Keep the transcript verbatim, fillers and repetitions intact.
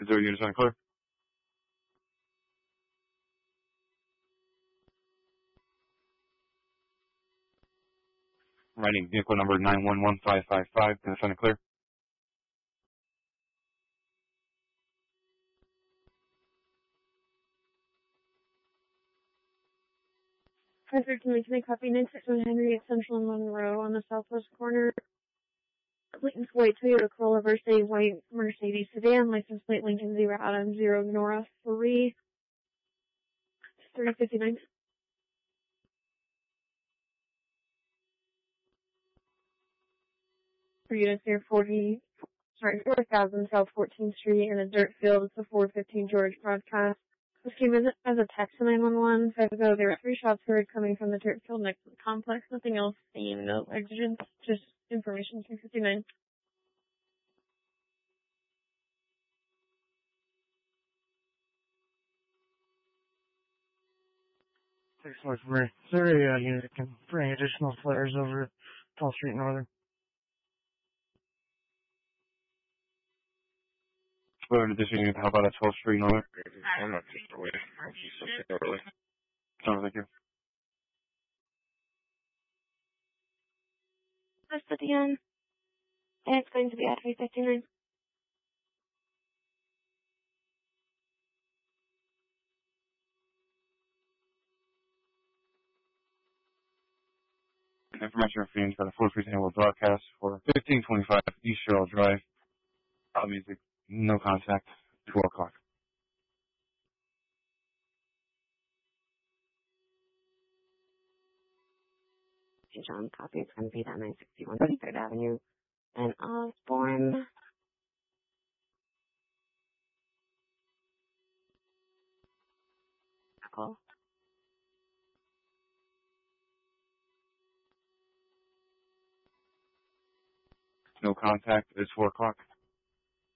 Zero units on clear. Writing vehicle number nine one one five five five. Can I clear? Frederick, can we make copy nine six one Henry at Central and Monroe on the southwest corner? Lincoln's white Toyota Corolla versus a white Mercedes sedan, license plate Lincoln zero Adam zero Nora three three fifty nine. For units near forty, sorry, four thousand South fourteenth Street in a dirt field. It's a four fifteen George broadcast. This came as a, as a text to nine one one. Five ago, there were three shots heard coming from the dirt field next to the complex. Nothing else seen, no exigence, just information. three fifty-nine. six four three. Is there a uh, unit that can bring additional flares over Tall Street Northern? Flare in addition, you can help out at twelfth Street Northern. I'm not just away. He's so early. Oh, thank you. That's at the end. And it's going to be at three fifty-nine. Information for Phoenix by the four three Annual broadcast for fifteen twenty-five East Cheryl Drive. Loud music, no contact, twelve o'clock. John, copy. It's going to be that nine sixty-one thirty-third Avenue and Osborne. Call. No contact, it's four o'clock.